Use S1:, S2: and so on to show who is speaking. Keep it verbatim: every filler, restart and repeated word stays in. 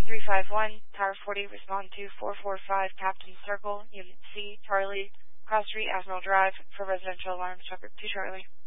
S1: Station three five one, Tower forty, respond to four four five Captain Circle, Unit C, Charlie, Cross Street, Admiral Drive, for residential alarms, Shepherd to Charlie.